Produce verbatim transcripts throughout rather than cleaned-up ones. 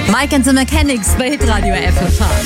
Mike and the Mechanics bei Hitradio F F H.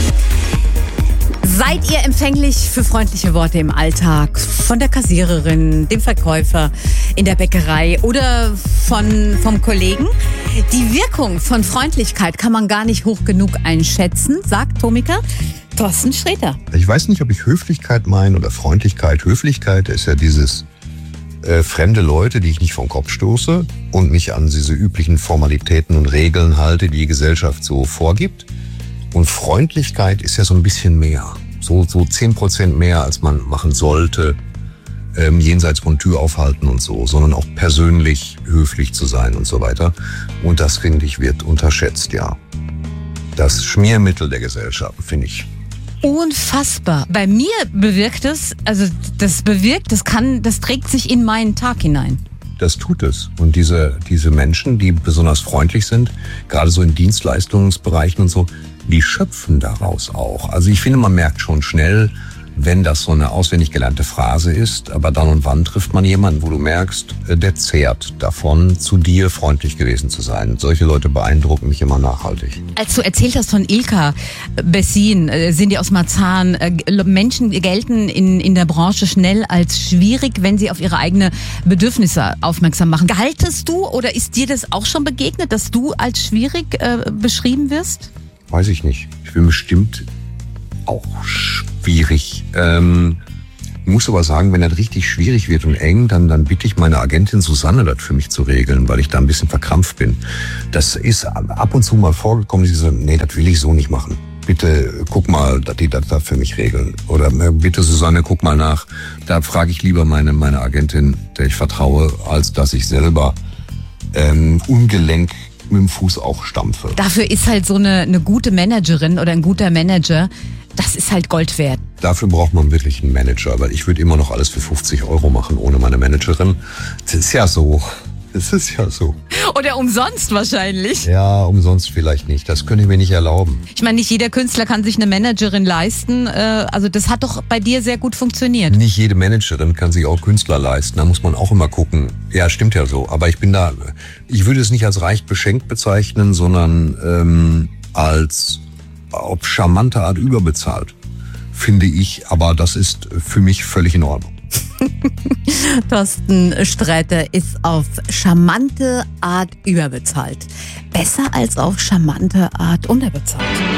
Seid ihr empfänglich für freundliche Worte im Alltag? Von der Kassiererin, dem Verkäufer in der Bäckerei oder von, vom Kollegen? Die Wirkung von Freundlichkeit kann man gar nicht hoch genug einschätzen, sagt Komiker Thorsten Sträter. Ich weiß nicht, ob ich Höflichkeit meine oder Freundlichkeit. Höflichkeit ist ja dieses äh, fremde Leute, die ich nicht vom Kopf stoße und mich an diese üblichen Formalitäten und Regeln halte, die die Gesellschaft so vorgibt. Und Freundlichkeit ist ja so ein bisschen mehr. So, so zehn Prozent mehr, als man machen sollte, ähm, jenseits von Tür aufhalten und so, sondern auch persönlich höflich zu sein und so weiter. Und das, finde ich, wird unterschätzt, ja. Das Schmiermittel der Gesellschaft, finde ich. Unfassbar. Bei mir bewirkt es, also das bewirkt, das kann, das trägt sich in meinen Tag hinein. Das tut es. Und diese, diese Menschen, die besonders freundlich sind, gerade so in Dienstleistungsbereichen und so, die schöpfen daraus auch. Also ich finde, man merkt schon schnell, wenn das so eine auswendig gelernte Phrase ist, aber dann und wann trifft man jemanden, wo du merkst, der zehrt davon, zu dir freundlich gewesen zu sein. Solche Leute beeindrucken mich immer nachhaltig. Als du erzählt hast von Ilka Bessin, sind die aus Marzahn, Menschen gelten in, in der Branche schnell als schwierig, wenn sie auf ihre eigenen Bedürfnisse aufmerksam machen. Galtest du oder ist dir das auch schon begegnet, dass du als schwierig äh, beschrieben wirst? Weiß ich nicht. Ich bin bestimmt auch schwierig. Ähm, muss aber sagen, wenn das richtig schwierig wird und eng, dann, dann bitte ich meine Agentin Susanne, das für mich zu regeln, weil ich da ein bisschen verkrampft bin. Das ist ab und zu mal vorgekommen, sie so, nee, das will ich so nicht machen. Bitte guck mal, dass die das da für mich regeln. Oder bitte Susanne, guck mal nach. Da frage ich lieber meine, meine Agentin, der ich vertraue, als dass ich selber ähm, ungelenk mit dem Fuß auch stampfe. Dafür ist halt so eine, eine gute Managerin oder ein guter Manager, das ist halt Gold wert. Dafür braucht man wirklich einen Manager, weil ich würde immer noch alles für fünfzig Euro machen ohne meine Managerin. Das ist ja so. Das ist ja so. Oder umsonst wahrscheinlich. Ja, umsonst vielleicht nicht. Das könnte ich mir nicht erlauben. Ich meine, nicht jeder Künstler kann sich eine Managerin leisten. Also das hat doch bei dir sehr gut funktioniert. Nicht jede Managerin kann sich auch Künstler leisten. Da muss man auch immer gucken. Ja, stimmt ja so. Aber ich bin da, ich würde es nicht als reich beschenkt bezeichnen, sondern ähm, als auf charmante Art überbezahlt, finde ich. Aber das ist für mich völlig in Ordnung. Thorsten Sträter ist auf charmante Art überbezahlt. Besser als auf charmante Art unterbezahlt.